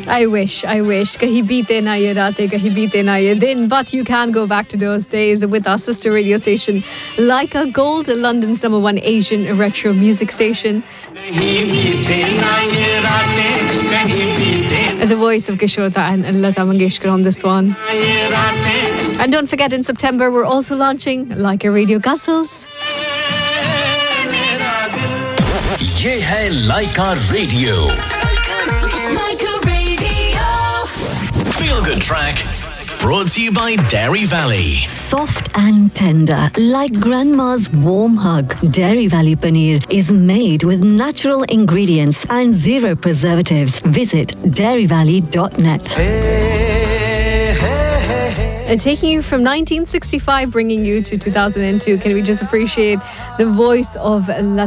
I wish. Kahi beete na ye raate, kahi beete na ye din. But you can go back to those days with our sister radio station, Laika Gold, London's #1 Asian retro music station. The voice of Kishore and Lata Mangeshkar on this one. And don't forget, in September, we're also launching Laika Radio Guzzles. ये है Laika Radio. Laika Radio. Feel good track. Brought to you by Dairy Valley. Soft and tender, like grandma's warm hug. Dairy Valley Paneer is made with natural ingredients and zero preservatives. Visit dairyvalley.net. And taking you from 1965, bringing you to 2002, can we just appreciate the voice of